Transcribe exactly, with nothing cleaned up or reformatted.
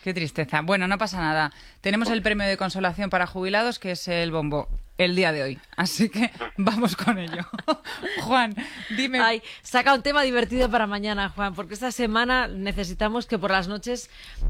Qué tristeza. Bueno, no pasa nada. Tenemos el premio de consolación para jubilados, que es el bombo, el día de hoy. Así que vamos con ello. Juan, dime. Ay, saca un tema divertido para mañana, Juan, porque esta semana necesitamos que por las noches